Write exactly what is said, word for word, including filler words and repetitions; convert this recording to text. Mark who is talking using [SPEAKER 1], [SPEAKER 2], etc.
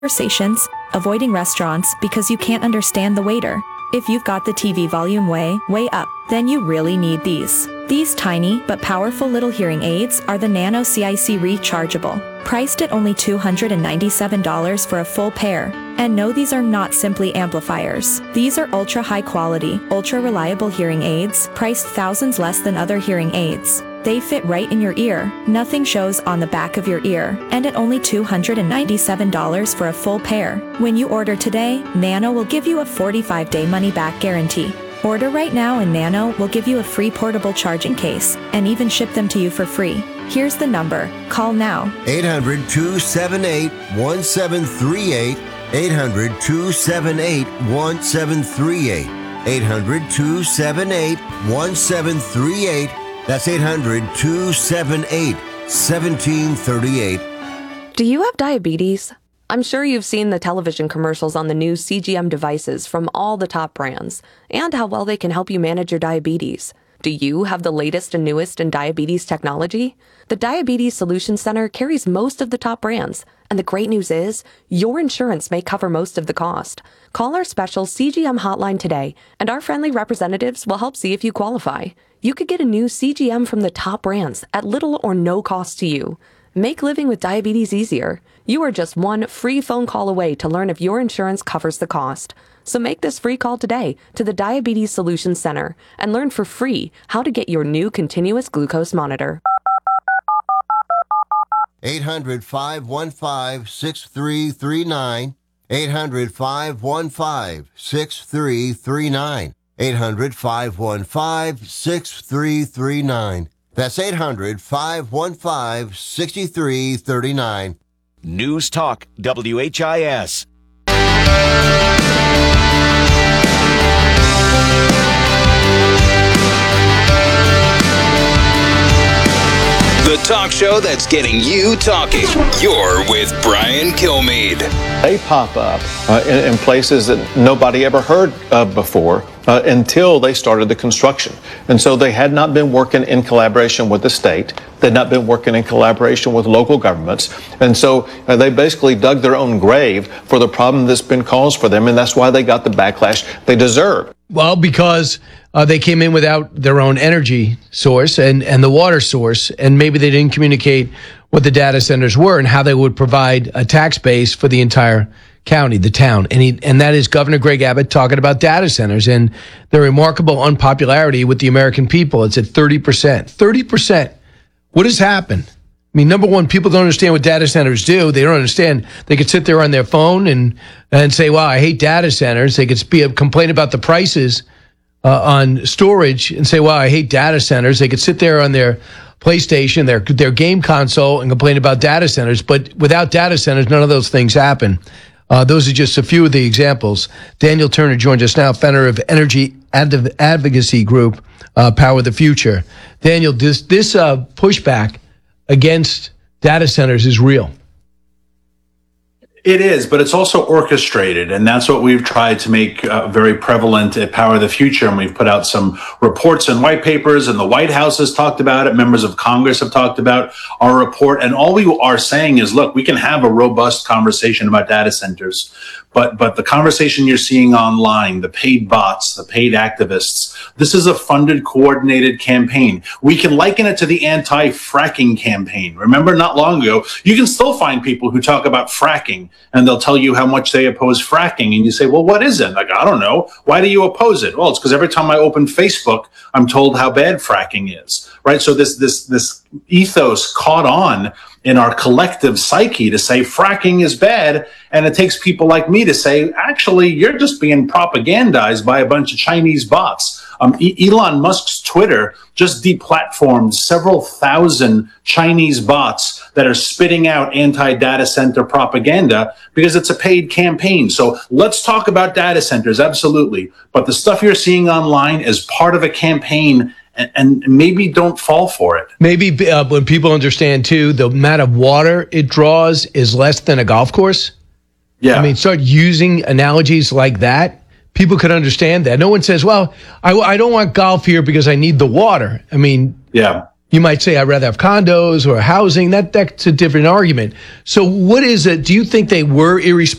[SPEAKER 1] conversations, avoiding restaurants because you can't understand the waiter. If you've got the T V volume way, way up, then you really need these. These tiny but powerful little hearing aids are the Nano C I C Rechargeable, priced at only two hundred ninety-seven dollars for a full pair. And no, these are not simply amplifiers. These are ultra high quality, ultra reliable hearing aids, priced thousands less than other hearing aids. They fit right in your ear, nothing shows on the back of your ear, and at only two hundred ninety-seven dollars for a full pair. When you order today, Nano will give you a forty-five day money-back guarantee. Order right now and Nano will give you a free portable charging case, and even ship them to you for free. Here's the number. Call now.
[SPEAKER 2] eight hundred, two seven eight, one seven three eight. eight hundred, two seven eight, one seven three eight. eight hundred, two seven eight, one seven three eight. That's eight hundred, two seven eight, one seven three eight.
[SPEAKER 3] Do you have diabetes? I'm sure you've seen the television commercials on the new C G M devices from all the top brands and how well they can help you manage your diabetes. Do you have the latest and newest in diabetes technology? The Diabetes Solutions Center carries most of the top brands, and the great news is your insurance may cover most of the cost. Call our special C G M hotline today, and our friendly representatives will help see if you qualify. You could get a new C G M from the top brands at little or no cost to you. Make living with diabetes easier. You are just one free phone call away to learn if your insurance covers the cost. So make this free call today to the Diabetes Solutions Center and learn for free how to get your new continuous glucose monitor.
[SPEAKER 2] eight hundred, five one five, six three three nine. eight hundred, five one five, six three three nine. eight hundred, five one five, six three three nine. That's eight hundred, five one five, six three three nine.
[SPEAKER 4] News Talk W H I S. The talk show that's getting you talking. You're with Brian Kilmeade.
[SPEAKER 5] They pop up uh, in, in places that nobody ever heard of before uh, until they started the construction. And so they had not been working in collaboration with the state. They'd not been working in collaboration with local governments. And so uh, they basically dug their own grave for the problem that's been caused for them. And that's why they got the backlash they deserve.
[SPEAKER 6] Well, because uh, they came in without their own energy source and, and the water source, and maybe they didn't communicate what the data centers were and how they would provide a tax base for the entire county, the town. And he, and that is Governor Greg Abbott talking about data centers and their remarkable unpopularity with the American people. It's at thirty percent. thirty percent. What has happened? I mean, number one, people don't understand what data centers do. They don't understand. They could sit there on their phone and and say, "Wow, I hate data centers." They could be a complain about the prices uh, on storage and say, "Wow, I hate data centers." They could sit there on their PlayStation, their their game console, and complain about data centers. But without data centers, none of those things happen. Uh, those are just a few of the examples. Daniel Turner joins us now, founder of Energy Adv- Advocacy Group, uh, Power the Future. Daniel, this this uh, pushback against data centers is real.
[SPEAKER 7] It is, but it's also orchestrated, and that's what we've tried to make uh, very prevalent at Power the Future, and we've put out some reports and white papers, and the White House has talked about it, members of Congress have talked about our report, and all we are saying is, look, we can have a robust conversation about data centers, but but the conversation you're seeing online, the paid bots, the paid activists, this is a funded, coordinated campaign. We can liken it to the anti-fracking campaign. Remember, not long ago, you can still find people who talk about fracking, and they'll tell you how much they oppose fracking. And you say, well, what is it? Like, I don't know. Why do you oppose it? Well, it's because every time I open Facebook, I'm told how bad fracking is, right? So this this this ethos caught on in our collective psyche to say fracking is bad. And it takes people like me to say, actually, you're just being propagandized by a bunch of Chinese bots. Um, e- Elon Musk's Twitter just deplatformed several thousand Chinese bots that are spitting out anti-data center propaganda because it's a paid campaign. So let's talk about data centers, absolutely. But the stuff you're seeing online is part of a campaign, and, and maybe don't fall for it.
[SPEAKER 6] Maybe uh, when people understand, too, the amount of water it draws is less than a golf course.
[SPEAKER 7] Yeah.
[SPEAKER 6] I mean, start using analogies like that. People could understand that. No one says, well, I, I don't want golf here because I need the water. I mean,
[SPEAKER 7] yeah.
[SPEAKER 6] You might say, I'd rather have condos or housing. That That's a different argument. So what is it? Do you think they were irresponsible?